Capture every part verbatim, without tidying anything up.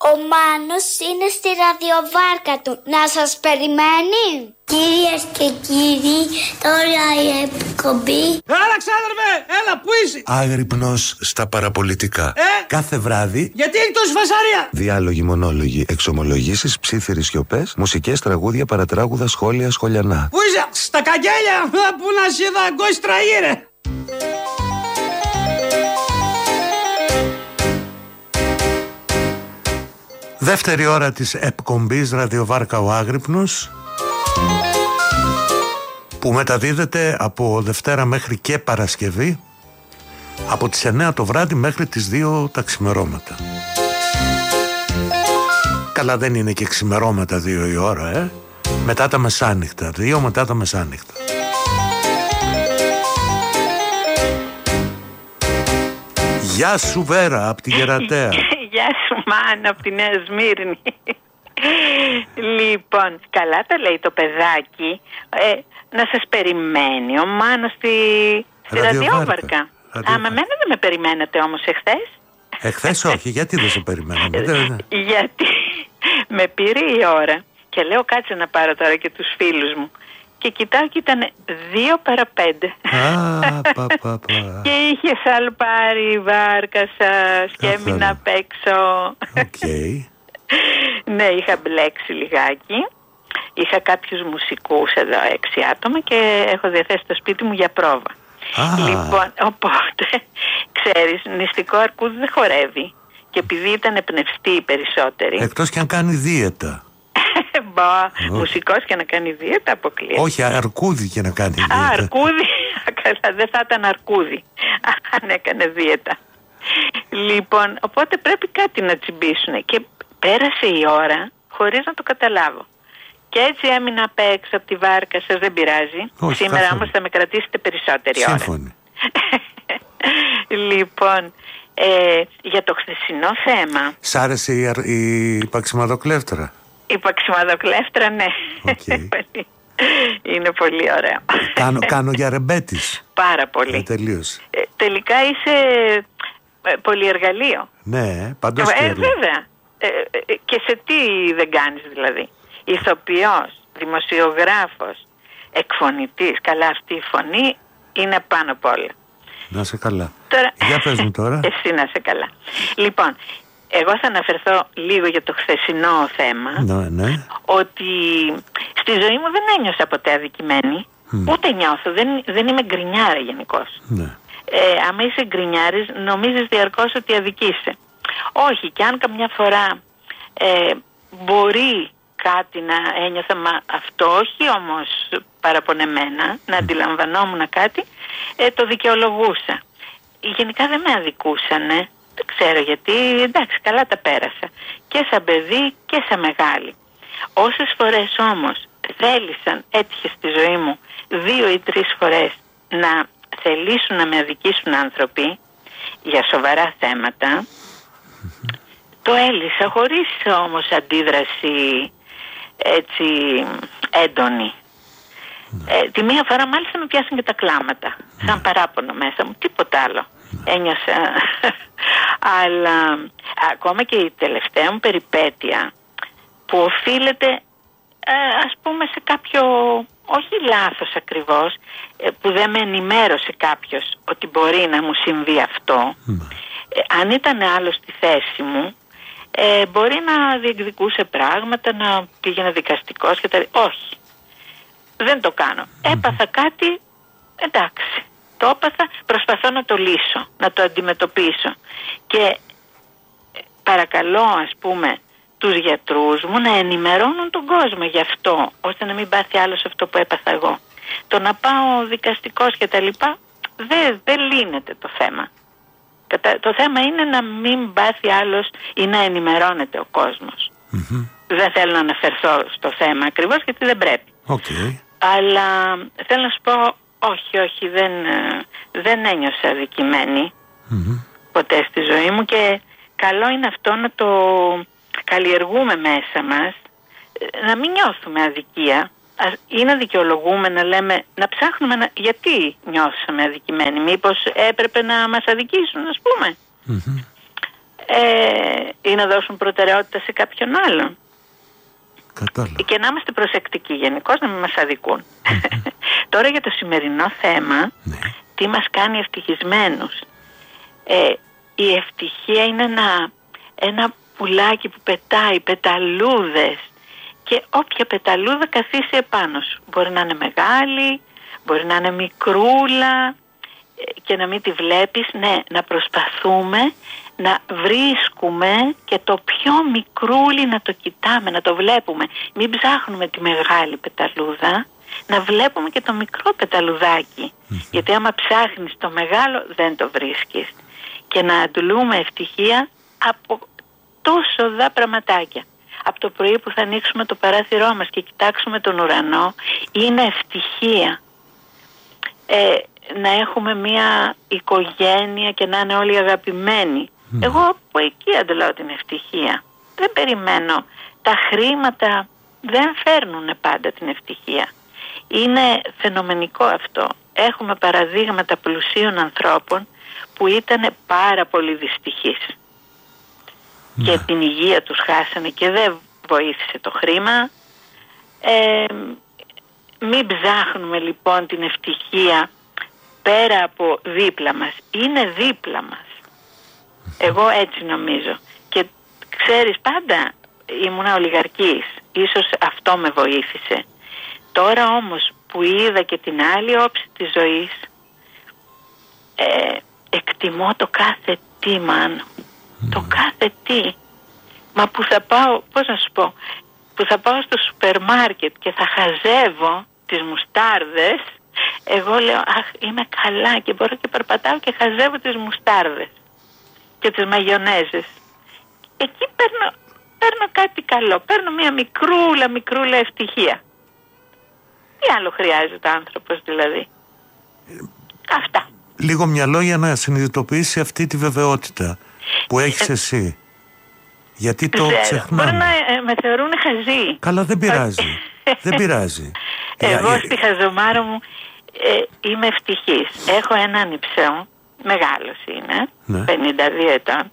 Ο Μάνος είναι στη ραδιοβάρκα του. Να σας περιμένει. Κυρίες και κύριοι, τώρα η εκπομπή. Έλα, ξάδερφε, έλα, πού είσαι? Άγρυπνος στα παραπολιτικά. Ε, κάθε βράδυ. Γιατί έχει τόση φασαρία? Διάλογοι, μονόλογοι, εξομολογήσεις, ψήθυροι σιωπές, μουσικές, τραγούδια, παρατράγουδα, σχόλια, σχολιανά. Πού είσαι? Στα καγγέλια, που να σε δαγκώσει τραγύρε. Δεύτερη ώρα της εκπομπής ραδιοβάρκα ο Άγρυπνος, που μεταδίδεται από Δευτέρα μέχρι και Παρασκευή από τις εννιά το βράδυ μέχρι τις δύο τα ξημερώματα. Καλά, δεν είναι και ξημερώματα δύο η ώρα, ε. Μετά τα μεσάνυχτα, δύο μετά τα μεσάνυχτα. Γεια σου Βέρα από τη Γερατέα. Γεια σου Μάνα από τη Νέα Σμύρνη. Λοιπόν, καλά τα λέει το παιδάκι. ε, Να σας περιμένει ο Μάνος στη, στη ραδιόβαρκα. Α, με μένα δεν με περιμένατε όμως εχθές? Εχθές όχι, γιατί δεν σε περιμέναμε? Γιατί με πήρε η ώρα και λέω κάτσε να πάρω τώρα και τους φίλους μου. Και κοιτάω και ήταν δύο παρά πέντε. Α, πα, πα, πα. Και είχε σαλπάρει η βάρκα σας και έμεινα απ' έξω. Okay. Ναι, είχα μπλέξει λιγάκι. Είχα κάποιους μουσικούς εδώ, έξι άτομα, και έχω διαθέσει το σπίτι μου για πρόβα. Ah. Λοιπόν, οπότε, ξέρεις, νηστικό αρκούδι δεν χορεύει. Και επειδή ήταν πνευστοί οι περισσότεροι. Εκτός και αν κάνει δίαιτα. Μπα, oh. Μουσικός και να κάνει δίαιτα αποκλείεται. Όχι, αρκούδι και να κάνει δίαιτα. Α, αρκούδι. Καλά, δεν θα ήταν αρκούδι αν έκανε δίαιτα. Λοιπόν, οπότε πρέπει κάτι να τσιμπήσουν. Και πέρασε η ώρα χωρίς να το καταλάβω. Και έτσι έμεινα απ' έξω από τη βάρκα σας, δεν πειράζει. Όχι, σήμερα καθόλου. όμως θα με κρατήσετε περισσότερη ώρα. Σύμφωνοι. Λοιπόν, ε, για το χθεσινό θέμα. Σ' άρεσε η, αρ- η παξιμαδοκλέφτρα? Η παξιμαδοκλέφτρα, ναι. Okay. Είναι πολύ ωραίο. Κάνω, κάνω για ρεμπέτης. Πάρα πολύ. Ε, τελείωσε. Ε, τελικά είσαι ε, πολυεργαλείο. Ναι, παντός ε, και ε, έργο. βέβαια. Ε, ε, και σε τι δεν κάνεις δηλαδή? Ηθοποιός, δημοσιογράφος, εκφωνητής. Καλά, αυτή η φωνή είναι πάνω απ' όλα. Να είσαι καλά. Τώρα, για πες μου τώρα. Εσύ να είσαι καλά. Λοιπόν, εγώ θα αναφερθώ λίγο για το χθεσινό θέμα. Ναι, ναι. Ότι στη ζωή μου δεν ένιωσα ποτέ αδικημένη. Mm. Ούτε νιώθω. Δεν, δεν είμαι γκρινιάρα γενικώς. Ναι. Ε, άμα είσαι γκρινιάρης, νομίζεις διαρκώς ότι αδικείσαι. Όχι, και αν καμιά φορά ε, μπορεί κάτι να ένιωθα, μα αυτό όχι όμως παραπονεμένα, να αντιλαμβανόμουν κάτι, ε, το δικαιολογούσα. Γενικά δεν με αδικούσανε, δεν ξέρω γιατί, εντάξει, καλά τα πέρασα. Και σαν παιδί και σαν μεγάλη. Όσες φορές όμως θέλησαν, έτυχε στη ζωή μου δύο ή τρεις φορές να θελήσουν να με αδικήσουν άνθρωποι για σοβαρά θέματα, mm-hmm. το έλυσα χωρίς όμως αντίδραση έτσι έντονη. Mm-hmm. Ε, τη μία φορά μάλιστα με πιάσαν και τα κλάματα, mm-hmm. σαν παράπονο μέσα μου, τίποτα άλλο. Mm-hmm. Ένιωσα. Αλλά ακόμα και η τελευταία μου περιπέτεια που οφείλεται ε, ας πούμε σε κάποιο, όχι λάθος ακριβώς, ε, που δεν με ενημέρωσε κάποιος ότι μπορεί να μου συμβεί αυτό. Mm. Ε, αν ήταν άλλο στη θέση μου, ε, μπορεί να διεκδικούσε πράγματα, να πήγαινε δικαστικός και τα... Όχι, δεν το κάνω. Mm. Έπαθα κάτι, εντάξει, το έπαθα, προσπαθώ να το λύσω, να το αντιμετωπίσω. Και παρακαλώ, ας πούμε, τους γιατρούς μου να ενημερώνουν τον κόσμο γι' αυτό, ώστε να μην πάθει άλλος αυτό που έπαθα εγώ. Το να πάω δικαστικός και τα λοιπά, δεν δε λύνεται το θέμα. Το θέμα είναι να μην πάθει άλλος ή να ενημερώνεται ο κόσμος. Mm-hmm. Δεν θέλω να αναφερθώ στο θέμα ακριβώς γιατί δεν πρέπει. Okay. Αλλά θέλω να σου πω, όχι, όχι, δεν, δεν ένιωσα αδικημένη mm-hmm. ποτέ στη ζωή μου, και καλό είναι αυτό να το καλλιεργούμε μέσα μας, να μην νιώθουμε αδικία. Είναι δικαιολογούμε να λέμε, να ψάχνουμε να... γιατί νιώσαμε αδικημένοι, μήπως έπρεπε να μας αδικήσουν, ας πούμε. Mm-hmm. ε, ή να δώσουν προτεραιότητα σε κάποιον άλλον. Κατάλαβα. Και να είμαστε προσεκτικοί γενικώς, να μην μας αδικούν. Mm-hmm. Τώρα για το σημερινό θέμα, ναι. Τι μας κάνει ευτυχισμένους. Ε, η ευτυχία είναι ένα, ένα πουλάκι που πετάει πεταλούδες και όποια πεταλούδα καθίσει επάνω σου. Μπορεί να είναι μεγάλη, μπορεί να είναι μικρούλα και να μην τη βλέπεις. Ναι, να προσπαθούμε να βρίσκουμε και το πιο μικρούλι, να το κοιτάμε, να το βλέπουμε. Μην ψάχνουμε τη μεγάλη πεταλούδα, να βλέπουμε και το μικρό πεταλουδάκι. Mm-hmm. Γιατί άμα ψάχνεις το μεγάλο δεν το βρίσκεις. Και να αντλούμε ευτυχία από τόσο δα πραγματάκια. Από το πρωί που θα ανοίξουμε το παράθυρό μας και κοιτάξουμε τον ουρανό, είναι ευτυχία. Ε, να έχουμε μια οικογένεια και να είναι όλοι αγαπημένοι. Mm. Εγώ από εκεί αντλώ την ευτυχία. Δεν περιμένω. Τα χρήματα δεν φέρνουν πάντα την ευτυχία. Είναι φαινομενικό αυτό. Έχουμε παραδείγματα πλουσίων ανθρώπων που ήταν πάρα πολύ δυστυχείς. Mm. Και την υγεία τους χάσανε και δεν βοήθησε το χρήμα. Ε, μην ψάχνουμε λοιπόν την ευτυχία πέρα από δίπλα μας. Είναι δίπλα μας. Εγώ έτσι νομίζω. Και ξέρεις, πάντα ήμουνα ολιγαρκής. Ίσως αυτό με βοήθησε. Τώρα όμως που είδα και την άλλη όψη της ζωής, ε, εκτιμώ το κάθε τι, Μάνο. Mm. Το κάθε τι. Μα που θα πάω, πώς να σου πω, που θα πάω στο σούπερ μάρκετ και θα χαζεύω τις μουστάρδες, εγώ λέω, αχ, είμαι καλά και μπορώ και περπατάω και χαζεύω τις μουστάρδες και τις μαγιονέζες. Εκεί παίρνω, παίρνω κάτι καλό, παίρνω μια μικρούλα, μικρούλα ευτυχία. Τι άλλο χρειάζεται ο άνθρωπος δηλαδή. Ε, Αυτά. Λίγο μυαλό για να συνειδητοποιήσει αυτή τη βεβαιότητα που έχεις ε, εσύ. Γιατί το ξέρω. Ξεχνάμε. Μπορεί να ε, με θεωρούν χαζή. Καλά, δεν πειράζει. Δεν πειράζει. Εγώ στη χαζομάρα μου ε, είμαι ευτυχής. Έχω έναν υψό, μεγάλος είναι, ναι. πενήντα δύο ετών.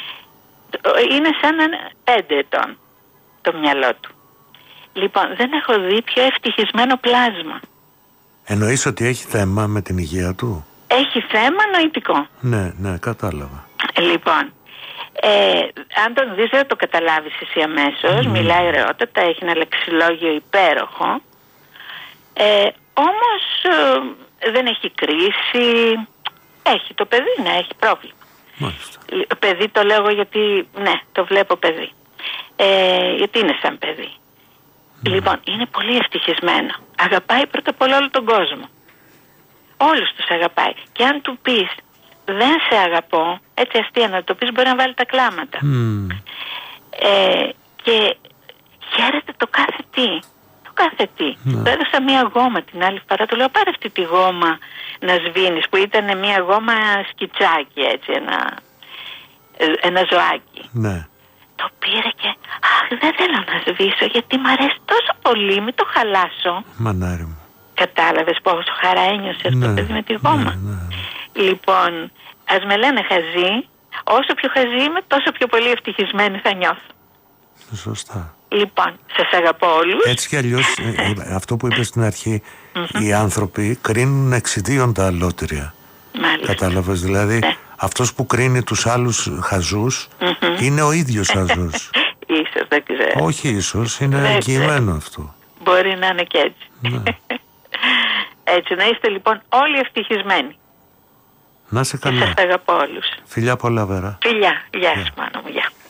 Είναι σαν ένα πέντε ετών το μυαλό του. Λοιπόν, δεν έχω δει πιο ευτυχισμένο πλάσμα. Εννοείς ότι έχει θέμα με την υγεία του? Έχει θέμα νοητικό. Ναι, ναι, κατάλαβα. Λοιπόν, ε, αν τον δεις δεν το καταλάβεις εσύ αμέσως. Mm. Μιλάει ωραιότατα, έχει ένα λεξιλόγιο υπέροχο. Ε, όμως ε, δεν έχει κρίση. Έχει το παιδί, ναι, έχει πρόβλημα. Μάλιστα. Παιδί το λέω γιατί, ναι, το βλέπω παιδί. Ε, γιατί είναι σαν παιδί. Mm. Λοιπόν, είναι πολύ ευτυχισμένο. Αγαπάει πρώτα απ' όλα όλο τον κόσμο. Όλους τους αγαπάει. Και αν του πεις δεν σε αγαπώ, έτσι αστεία να το πεις, μπορεί να βάλει τα κλάματα. Mm. Ε, και χαίρεται το κάθε τι. Το κάθε τι. Mm. Του έδωσα μία γόμα την άλλη φορά. Του λέω πάρε αυτή τη γόμα να σβήνεις, που ήταν μία γόμα σκιτσάκι έτσι, ένα, ένα ζωάκι. Mm. Το πήρε και αχ, δεν θέλω να σβήσω γιατί μ' αρέσει τόσο πολύ, μην το χαλάσω. Μανάρι μου. Κατάλαβες πόσο χαρά ένιωσε αυτό το παιδί με τη γόμα. Ναι, ναι. Λοιπόν, ας με λένε χαζή, όσο πιο χαζή είμαι, τόσο πιο πολύ ευτυχισμένη θα νιώθω. Σωστά. Λοιπόν, σας αγαπώ όλους. Έτσι κι αλλιώς, αυτό που είπες στην αρχή, οι άνθρωποι κρίνουν εξιδίων τα αλότρια. Μάλιστα. Κατάλαβες, δηλαδή, ναι. αυτός που κρίνει τους άλλους χαζούς mm-hmm. είναι ο ίδιος χαζός. Ίσως, δεν ξέρω. Όχι ίσως, είναι εγγυημένο αυτό. Μπορεί να είναι και έτσι. Ναι. Έτσι, να είστε λοιπόν όλοι ευτυχισμένοι. Να είσαι καλά. Και σας αγαπώ όλους. Φιλιά πολλά, Βέρα. Φιλιά, γεια σου, Μάνο μου, γεια.